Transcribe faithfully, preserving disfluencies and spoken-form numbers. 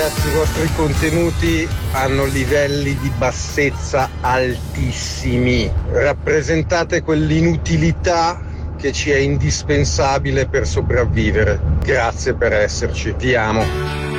ragazzi, i vostri contenuti hanno livelli di bassezza altissimi. Rappresentate quell'inutilità che ci è indispensabile per sopravvivere. Grazie per esserci, vi amo.